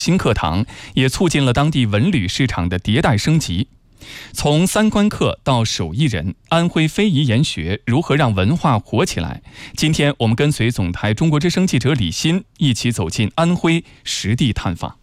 新课堂，也促进了当地文旅市场的迭代升级。从三观课到手艺人，安徽非遗研学如何让文化活起来？今天我们跟随总台中国之声记者李欣一起走进安徽实地探访。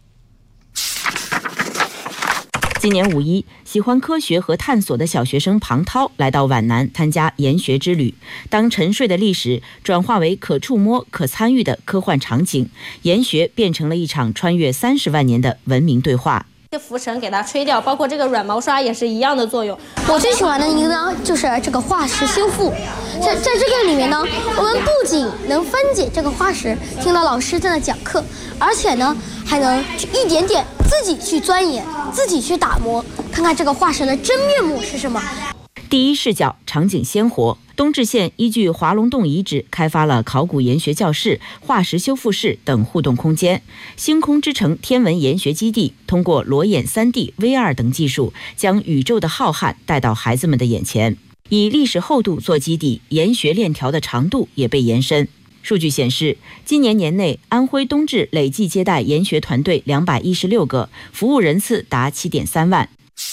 今年5一，喜欢科学和探索的小学生庞涛来到皖南参加研学之旅。当沉睡的历史转化为可触摸、可参与的科幻场景，研学变成了一场穿越30万年的文明对话。 这浮尘给它吹掉，包括这个软毛刷也是一样的作用。 我最喜欢的一个呢，就是这个化石修复。在这个里面呢，我们不仅能分解这个化石，听到老师在那讲课，而且呢，还能一点点自己去钻研，自己去打磨，看看这个化石的真面目是什么。 第一视角，场景鲜活。东至县依据华龙洞遗址开发了考古研学教室、化石修复室等互动空间。星空之城天文研学基地通过裸眼3D、VR 等技术，将宇宙的浩瀚带到孩子们的眼前。以历史厚度做基底，研学链条的长度也被延伸。数据显示，今年年内，安徽东至累计接待研学团队216个，服务人次达7.3万。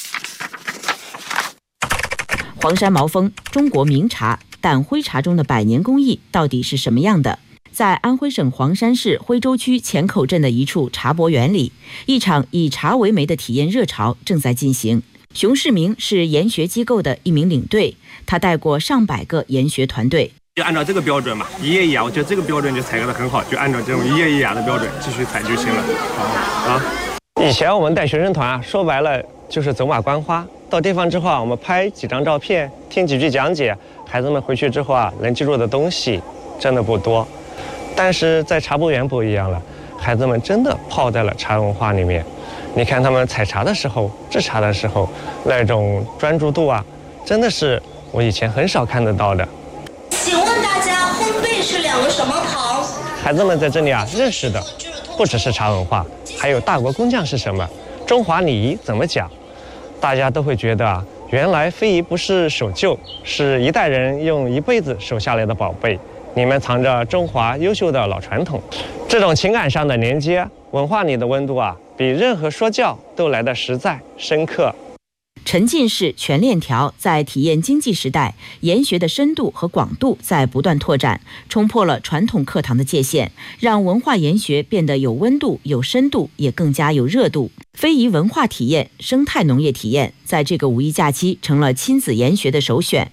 黄山毛峰，中国名茶，但徽茶中的百年工艺到底是什么样的？在安徽省黄山市徽州区前口镇的一处茶博园里，一场以茶为媒的体验热潮正在进行。熊世明是研学机构的一名领队，他带过上百个研学团队。 就按照这个标准嘛，一页一牙，我觉得这个标准就采购的很好，就按照这种一页一牙的标准继续采就行了。 以前我们带学生团说白了就是走马观花，到地方之后我们拍几张照片，听几句讲解，孩子们回去之后能记住的东西真的不多。但是在茶博园不一样了，孩子们真的泡在了茶文化里面。你看他们采茶的时候、制茶的时候，那种专注度真的是我以前很少看得到的。 请问大家，烘焙是2个什么行？ 孩子们在这里认识的不只是茶文化，还有大国工匠是什么，中华礼仪怎么讲。大家都会觉得原来非遗不是守旧，是一代人用一辈子守下来的宝贝，里面藏着中华优秀的老传统。这种情感上的连接，文化里的温度比任何说教都来得实在深刻。 沉浸式全链条在体验经济时代，研学的深度和广度在不断拓展，冲破了传统课堂的界限，让文化研学变得有温度、有深度，也更加有热度。非遗文化体验、生态农业体验，在这个5一假期成了亲子研学的首选。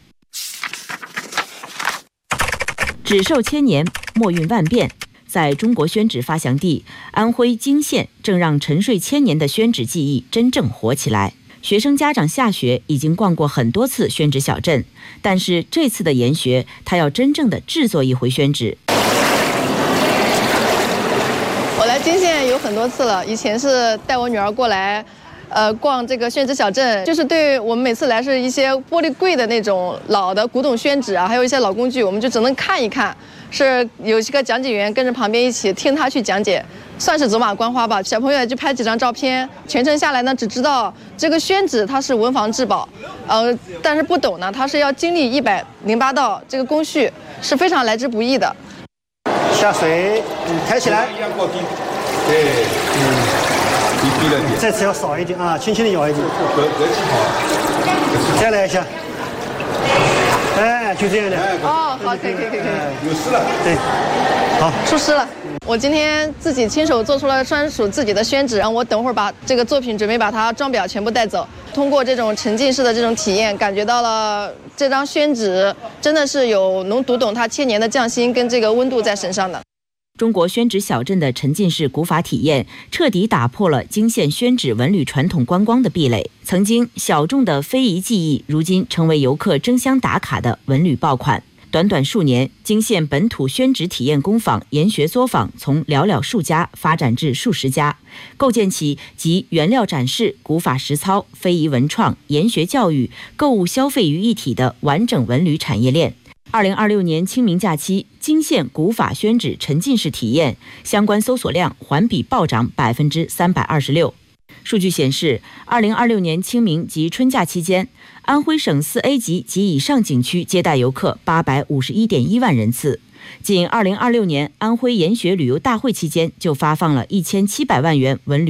纸寿千年，墨韵万变。在中国宣纸发祥地安徽泾县，正让沉睡千年的宣纸技艺真正活起来。学生家长下学已经逛过很多次宣纸小镇，但是这次的研学，他要真正的制作一回宣纸。 我来泾县有很多次了，以前是带我女儿过来，逛这个宣纸小镇，就是对我们每次来是一些玻璃柜的那种老的古董宣纸还有一些老工具，我们就只能看一看。是有一个讲解员跟着旁边一起听他去讲解，算是走马观花吧。小朋友也就拍几张照片，全程下来呢，只知道这个宣纸它是文房至宝，但是不懂呢，它是要经历108道这个工序，是非常来之不易的。 下水，抬起来， 对，低了点， 这次要少一点轻轻的摇一点， 格气好， 再来一下。就这样的。 好，可以。 有湿了。 对，好， 出湿了。我今天自己亲手做出了专属自己的宣纸，然后我等会儿把这个作品准备把它装裱全部带走。通过这种沉浸式的这种体验，感觉到了这张宣纸真的是能读懂它千年的匠心跟这个温度在身上的。 中国宣纸小镇的沉浸式古法体验，彻底打破了泾县宣纸文旅传统观光的壁垒。曾经小众的非遗技艺，如今成为游客争相打卡的文旅爆款。短短数年，泾县本土宣纸体验工坊、研学作坊从寥寥数家发展至数十家，构建起集原料展示、古法实操、非遗文创、研学教育、购物消费于一体的完整文旅产业链。2026年清明假期，泾县古法宣纸沉浸式体验相关搜索量环比暴涨326%。数据显示，2026年清明及春假期间，安徽省4A 级及以上景区接待游客851.1万人次。仅2026年安徽研学旅游大会期间，就发放了1700万元文旅